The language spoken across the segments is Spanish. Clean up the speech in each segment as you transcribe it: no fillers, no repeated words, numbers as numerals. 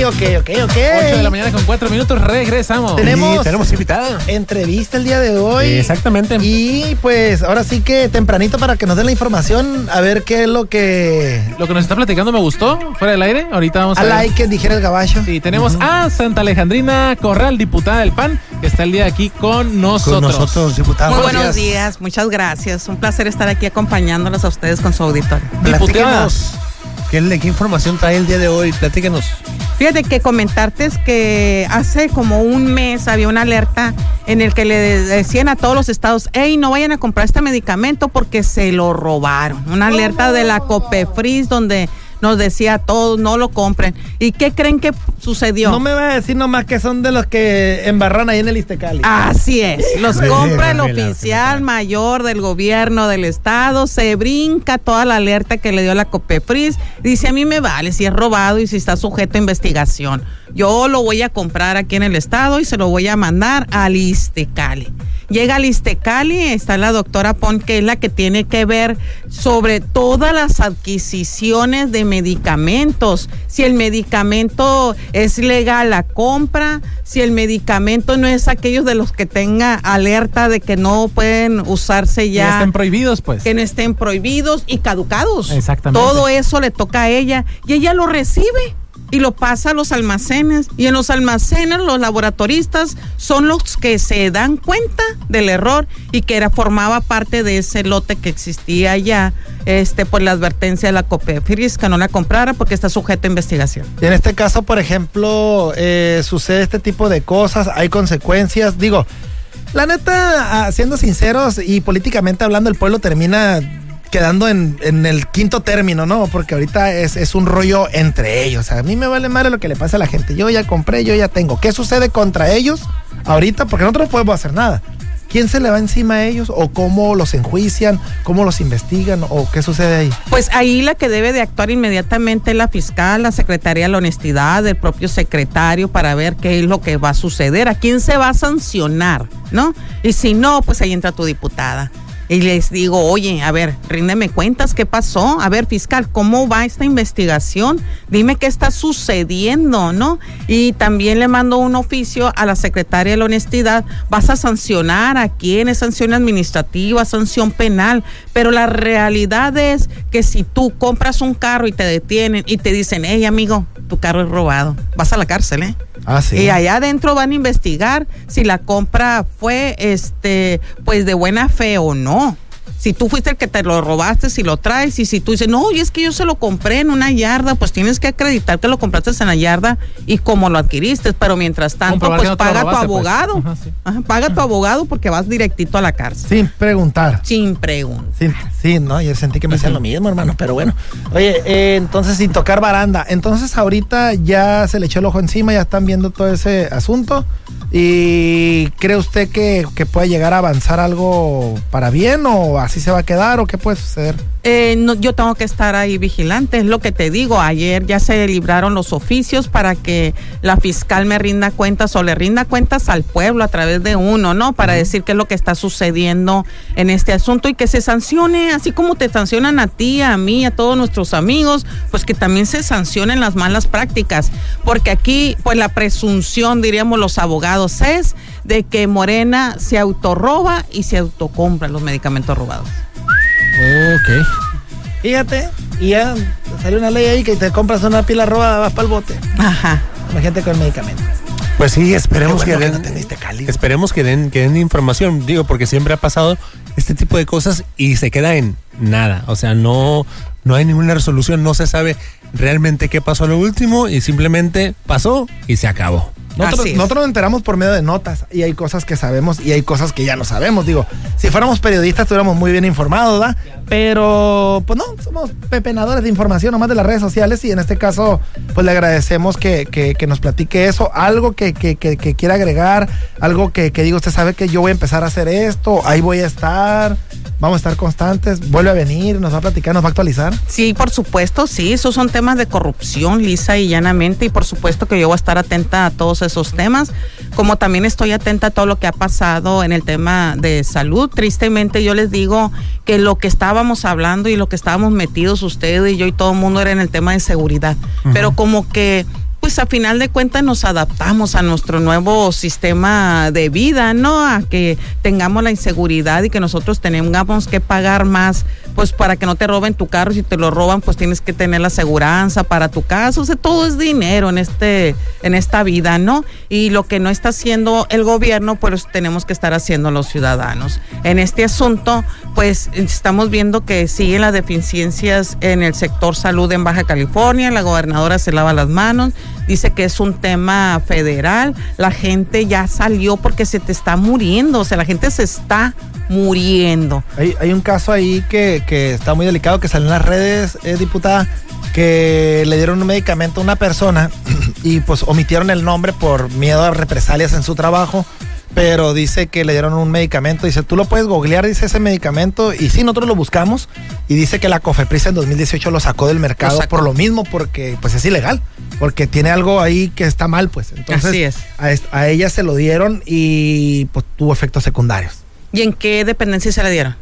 8 de la mañana con 4 minutos, regresamos. Tenemos invitada. Entrevista el día de hoy. Exactamente. Y pues ahora sí que tempranito para que nos den la información, a ver qué es lo que... Lo que nos está platicando me gustó, fuera del aire. Ahorita vamos a ver. Like que dijera el gabacho. Sí, tenemos a Santa Alejandrina Corral, diputada del PAN, que está el día aquí con nosotros. Con nosotros, diputada. Muy buenos días, muchas gracias. Un placer estar aquí acompañándolos a ustedes con su auditorio. Diputados. ¿Qué información trae el día de hoy? Platícanos. Fíjate que comentarte es que hace como un mes había una alerta en el que le decían a todos los estados, hey, no vayan a comprar este medicamento porque se lo robaron. Una alerta de la COPEFRIS donde nos decía a todos, no lo compren. ¿Y qué creen que sucedió? No me va a decir nomás que son de los que embarran ahí en el Iztecali. Así es, los compra el oficial mayor del gobierno del estado, se brinca toda la alerta que le dio la COPEFRIS, dice, a mí me vale si es robado y si está sujeto a investigación. Yo lo voy a comprar aquí en el estado y se lo voy a mandar al Iztecali. Llega al Iztecali, está la doctora Pon, que es la que tiene que ver sobre todas las adquisiciones de medicamentos. Si el medicamento es legal la compra, si el medicamento no es aquellos de los que tenga alerta de que no pueden usarse ya. Que estén prohibidos, pues. Que no estén prohibidos y caducados. Exactamente. Todo eso le toca a ella y ella lo recibe y lo pasa a los almacenes, y en los almacenes los laboratoristas son los que se dan cuenta del error y que formaba parte de ese lote que existía ya, por la advertencia de la COPEFRIS que no la comprara porque está sujeta a investigación. Y en este caso, por ejemplo, sucede este tipo de cosas, hay consecuencias, digo, la neta, siendo sinceros y políticamente hablando, el pueblo termina quedando en el quinto término, ¿no? Porque ahorita es un rollo entre ellos. O sea, a mí me vale madre lo que le pasa a la gente. Yo ya compré, yo ya tengo. ¿Qué sucede contra ellos ahorita? Porque nosotros no podemos hacer nada. ¿Quién se le va encima a ellos? ¿O cómo los enjuician? ¿Cómo los investigan? ¿O qué sucede ahí? Pues ahí la que debe de actuar inmediatamente es la fiscal, la Secretaría de la Honestidad, el propio secretario, para ver qué es lo que va a suceder. ¿A quién se va a sancionar? ¿No? Y si no, pues ahí entra tu diputada. Y les digo, oye, a ver, ríndeme cuentas, ¿qué pasó? A ver, fiscal, ¿cómo va esta investigación? Dime qué está sucediendo, ¿no? Y también le mando un oficio a la Secretaria de la Honestidad. ¿Vas a sancionar a quién? ¿Es sanción administrativa, sanción penal? Pero la realidad es que si tú compras un carro y te detienen y te dicen, hey, amigo, tu carro es robado, vas a la cárcel, ¿eh? Ah, sí. Y allá adentro van a investigar si la compra fue pues de buena fe o no. Si tú fuiste el que te lo robaste, si lo traes, y si tú dices, no, y es que yo se lo compré en una yarda, pues tienes que acreditar que lo compraste en la yarda y cómo lo adquiriste, pero mientras tanto, comprobar pues no paga robaste, tu abogado. Pues. Ajá, sí. Ajá, paga tu abogado porque vas directito a la cárcel. Sin preguntar. Sin preguntar. Sí, no, yo sentí que me hacían lo mismo, hermano, pero bueno. Oye, entonces sin tocar baranda. Entonces ahorita ya se le echó el ojo encima, ya están viendo todo ese asunto. ¿Y cree usted que puede llegar a avanzar algo para bien o así se va a quedar o qué puede suceder? No, yo tengo que estar ahí vigilante, es lo que te digo. Ayer ya se libraron los oficios para que la fiscal me rinda cuentas o le rinda cuentas al pueblo a través de uno, ¿no? Para decir qué es lo que está sucediendo en este asunto y que se sancione, así como te sancionan a ti, a mí, a todos nuestros amigos, pues que también se sancionen las malas prácticas. Porque aquí, pues la presunción, diríamos los abogados, es de que Morena se autorroba y se autocompra los medicamentos robados. Ok. Fíjate, y ya salió una ley ahí que te compras una pila robada, vas para el bote. Ajá. Imagínate con el medicamento. Pues sí, esperemos que den, esperemos que den información, digo, porque siempre ha pasado este tipo de cosas y se queda en nada. O sea, no hay ninguna resolución, no se sabe realmente qué pasó a lo último y simplemente pasó y se acabó. Nosotros nos enteramos por medio de notas y hay cosas que sabemos y hay cosas que ya no sabemos. Digo, si fuéramos periodistas estuviéramos muy bien informados, ¿verdad? Pero, pues no, somos pepenadores de información nomás de las redes sociales y en este caso, pues le agradecemos que nos platique eso. Algo que quiera agregar, algo que diga, usted sabe que yo voy a empezar a hacer esto, ahí voy a estar, vamos a estar constantes, vuelve a venir, nos va a platicar, nos va a actualizar. Sí, por supuesto, sí, esos son temas de corrupción, lisa y llanamente, y por supuesto que yo voy a estar atenta a todos esos temas, como también estoy atenta a todo lo que ha pasado en el tema de salud. Tristemente yo les digo que lo que estábamos hablando y lo que estábamos metidos ustedes y yo y todo el mundo era en el tema de seguridad, pero como que pues a final de cuentas nos adaptamos a nuestro nuevo sistema de vida, ¿no? A que tengamos la inseguridad y que nosotros tengamos que pagar más, pues para que no te roben tu carro. Si te lo roban, pues tienes que tener la aseguranza para tu casa. O sea, todo es dinero en esta vida, ¿no? Y lo que no está haciendo el gobierno, pues tenemos que estar haciendo los ciudadanos. En este asunto, pues estamos viendo que siguen las deficiencias en el sector salud en Baja California. La gobernadora se lava las manos, dice que es un tema federal. La gente ya salió porque se te está muriendo, o sea, la gente se está muriendo. Hay un caso ahí que está muy delicado, que salió en las redes, diputada, que le dieron un medicamento a una persona y pues omitieron el nombre por miedo a represalias en su trabajo, pero dice que le dieron un medicamento. Dice, tú lo puedes googlear, dice, ese medicamento, y sí, nosotros lo buscamos, y dice que la COFEPRIS en 2018 lo sacó del mercado por lo mismo, porque pues es ilegal, porque tiene algo ahí que está mal, pues. Entonces, así es. A ella se lo dieron y pues tuvo efectos secundarios. ¿Y en qué dependencia se le dieron?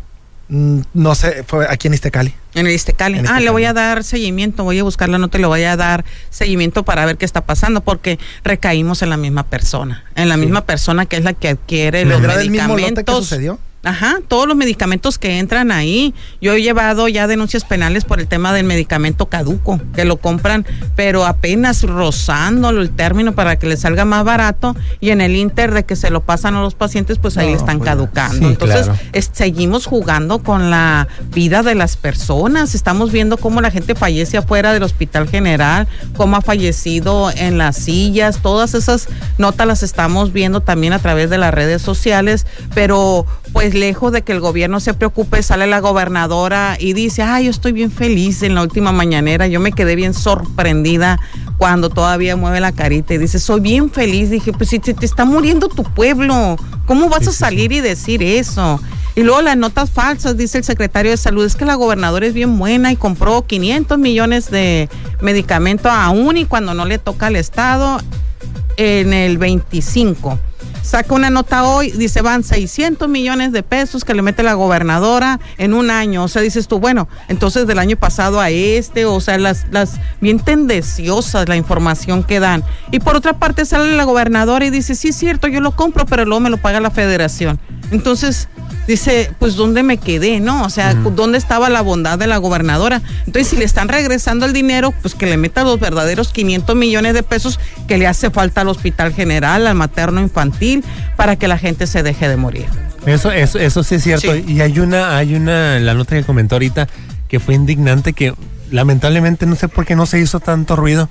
No sé, fue aquí en Iztecali. En el Iztecali. Le voy a dar seguimiento, voy a buscar la nota y le voy a dar seguimiento para ver qué está pasando, porque recaímos en la misma persona, misma persona que es la que adquiere los medicamentos. ¿El mismo lote que sucedió? Ajá, todos los medicamentos que entran ahí. Yo he llevado ya denuncias penales por el tema del medicamento caduco, que lo compran, pero apenas rozándolo el término para que les salga más barato, y en el inter de que se lo pasan a los pacientes, pues ahí le están caducando. Sí, entonces, claro, seguimos jugando con la vida de las personas. Estamos viendo cómo la gente fallece afuera del Hospital General, cómo ha fallecido en las sillas. Todas esas notas las estamos viendo también a través de las redes sociales, pero pues lejos de que el gobierno se preocupe, sale la gobernadora y dice, yo estoy bien feliz en la última mañanera. Yo me quedé bien sorprendida cuando todavía mueve la carita y dice, soy bien feliz. Dije, pues si te está muriendo tu pueblo, ¿cómo vas a salir y decir eso? Y luego las notas falsas, dice el secretario de Salud, es que la gobernadora es bien buena y compró 500 millones de medicamento aún y cuando no le toca al Estado en el 25. Saca una nota hoy, dice van 600 millones de pesos que le mete la gobernadora en un año. O sea, dices tú, bueno, entonces del año pasado a o sea, las bien tendenciosas la información que dan. Y por otra parte sale la gobernadora y dice, sí es cierto, yo lo compro, pero luego me lo paga la federación. Entonces dice, pues ¿dónde me quedé, no? O sea, ¿dónde estaba la bondad de la gobernadora? Entonces, si le están regresando el dinero, pues que le meta los verdaderos 500 millones de pesos que le hace falta al Hospital General, al materno infantil, para que la gente se deje de morir. Eso sí es cierto. Sí. Y hay una, la nota que comentó ahorita, que fue indignante, que lamentablemente no sé por qué no se hizo tanto ruido.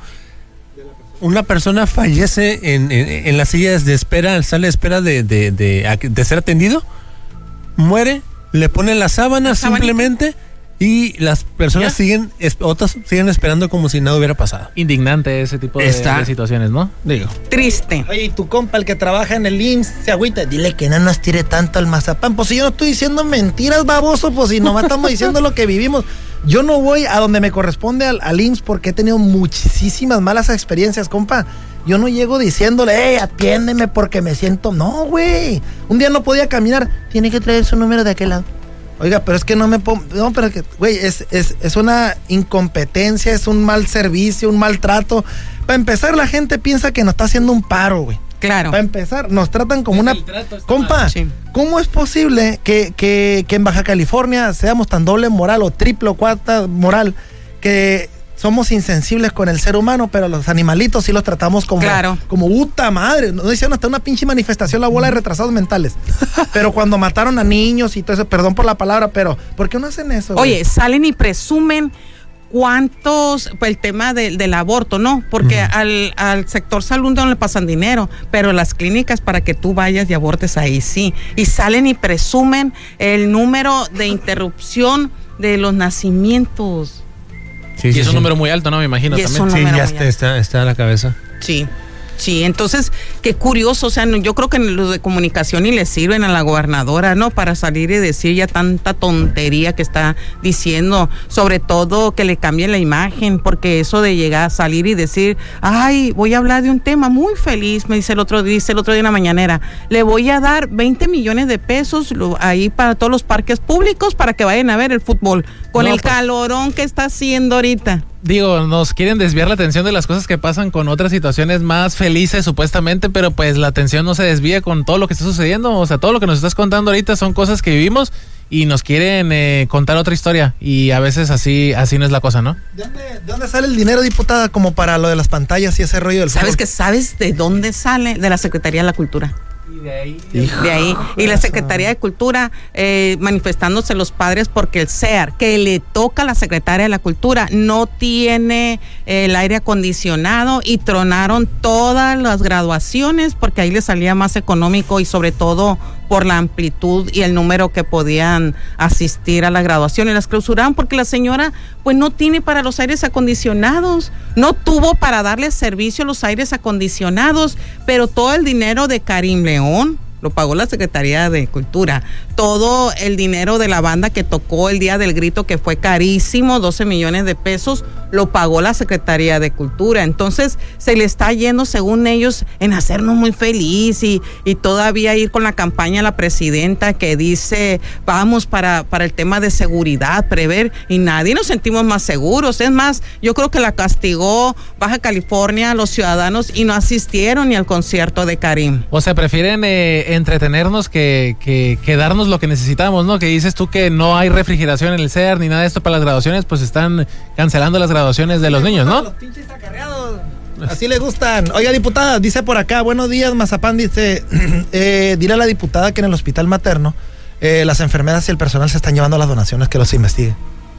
Una persona fallece en las sillas de espera, sale de espera de ser atendido, muere, le ponen la sábana simplemente y las personas otras siguen esperando como si nada hubiera pasado. Indignante ese tipo de situaciones, ¿no? Digo. Triste. Oye, y tu compa, el que trabaja en el IMSS, se agüita, dile que no nos tire tanto al mazapán. Pues si yo no estoy diciendo mentiras, baboso, pues si nomás estamos diciendo lo que vivimos. Yo no voy a donde me corresponde al IMSS porque he tenido muchísimas malas experiencias, compa. Yo no llego diciéndole, atiéndeme porque me siento... No, güey. Un día no podía caminar. Tiene que traer su número de aquel lado. Oiga, pero es que no me pongo... No, pero que... Güey, es una incompetencia, es un mal servicio, un maltrato. Para empezar, la gente piensa que nos está haciendo un paro, güey. Claro. Para empezar, nos tratan como una... Compa, ¿cómo es posible que en Baja California seamos tan doble moral o triple o cuarta moral que... somos insensibles con el ser humano, pero los animalitos sí los tratamos como puta madre? Nos hicieron hasta una pinche manifestación la bola de retrasados mentales. Pero cuando mataron a niños y todo eso, perdón por la palabra, pero ¿por qué no hacen eso? Oye, güey? Salen y presumen cuántos, pues el tema del aborto, ¿no? Porque al sector salud no le pasan dinero, pero las clínicas para que tú vayas y abortes ahí sí. Y salen y presumen el número de interrupción de los nacimientos. Sí, y es un número muy alto, ¿no? Me imagino también. Sí, ya está a la cabeza. Sí, entonces, qué curioso, o sea, yo creo que los de comunicación ni le sirven a la gobernadora, ¿no? Para salir y decir ya tanta tontería que está diciendo, sobre todo que le cambie la imagen, porque eso de llegar a salir y decir, voy a hablar de un tema muy feliz, me dice el otro día en la mañanera, le voy a dar 20 millones de pesos ahí para todos los parques públicos para que vayan a ver el fútbol, con el calorón que está haciendo ahorita. digo, nos quieren desviar la atención de las cosas que pasan con otras situaciones más felices supuestamente, pero pues la atención no se desvía con todo lo que está sucediendo. O sea, todo lo que nos estás contando ahorita son cosas que vivimos y nos quieren contar otra historia, y a veces así no es la cosa, ¿no? ¿De dónde sale el dinero, diputada, como para lo de las pantallas y ese rollo del fútbol? ¿Sabes de dónde sale? De la Secretaría de la Cultura. De ahí. Y la Secretaría de Cultura manifestándose los padres porque el SEAR, que le toca a la Secretaría de la Cultura, no tiene el aire acondicionado, y tronaron todas las graduaciones porque ahí les salía más económico, y sobre todo por la amplitud y el número que podían asistir a la graduación, y las clausuraron porque la señora pues no tiene para los aires acondicionados, no tuvo para darle servicio a los aires acondicionados, pero todo el dinero de Karim León lo pagó la Secretaría de Cultura. Todo el dinero de la banda que tocó el Día del Grito, que fue carísimo, 12 millones de pesos, lo pagó la Secretaría de Cultura. Entonces se le está yendo, según ellos, en hacernos muy feliz, y todavía ir con la campaña a la presidenta que dice vamos para el tema de seguridad, prever, y nadie nos sentimos más seguros. Es más, yo creo que la castigó Baja California, los ciudadanos, y no asistieron ni al concierto de Karim. O sea, prefieren entretenernos que darnos lo que necesitamos, ¿no? Que dices tú que no hay refrigeración en el SEAR ni nada de esto para las graduaciones, pues están cancelando las graduaciones de los niños, ¿no? Los pinches acarreados. Así le gustan. Oiga, diputada, dice por acá, buenos días, Mazapán, dice, dile a la diputada que en el hospital materno las enfermeras y el personal se están llevando las donaciones, que los investigue.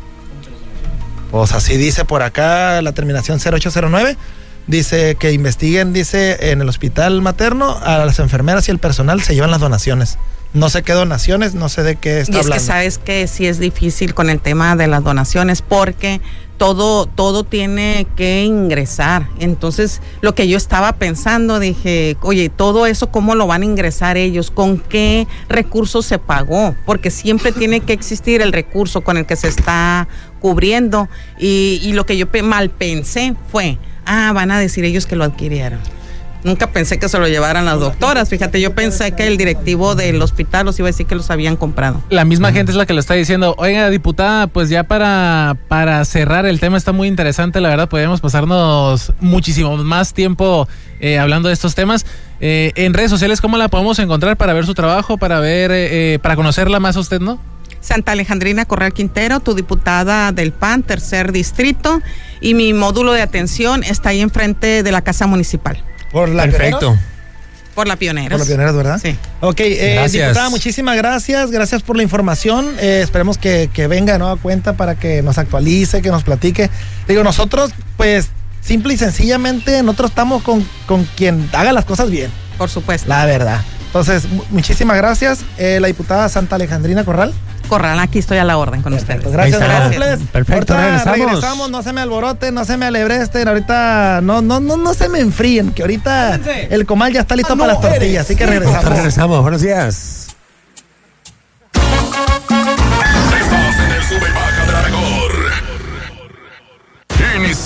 Pues así dice por acá la terminación 0809. Dice que investiguen, dice, en el hospital materno a las enfermeras y el personal se llevan las donaciones. No sé qué donaciones, no sé de qué está hablando. Y es que sabes que sí es difícil con el tema de las donaciones, porque todo tiene que ingresar. Entonces, lo que yo estaba pensando, dije, oye, todo eso, ¿cómo lo van a ingresar ellos? ¿Con qué recursos se pagó? Porque siempre tiene que existir el recurso con el que se está cubriendo. Y lo que yo mal pensé fue, van a decir ellos que lo adquirieron. Nunca pensé que se lo llevaran las doctoras. Fíjate, yo pensé que el directivo del hospital los iba a decir que los habían comprado. La misma gente es la que lo está diciendo. Oiga, diputada, pues ya para cerrar, el tema está muy interesante. La verdad, podríamos pasarnos muchísimo más tiempo hablando de estos temas. En redes sociales, ¿cómo la podemos encontrar para ver su trabajo, para conocerla más a usted, no? Santa Alejandrina Corral Quintero, tu diputada del PAN, tercer distrito, y mi módulo de atención está ahí enfrente de la Casa Municipal. ¿Por la Perfecto. Pioneros? Por la Pioneros. Por la Pioneros, ¿verdad? Sí. Ok, diputada, muchísimas gracias. Gracias por la información. Esperemos que venga de nueva cuenta para que nos actualice, que nos platique. Digo, nosotros, pues, simple y sencillamente, nosotros estamos con quien haga las cosas bien. Por supuesto. La verdad. Entonces, muchísimas gracias. La diputada Santa Alejandrina Corral. Aquí estoy a la orden con ustedes. Gracias, gracias. Perfecto, regresamos, no se me alboroten, no se me alebresten, ahorita no se me enfríen, que ahorita el comal ya está listo para las tortillas, así que regresamos. Buenos días.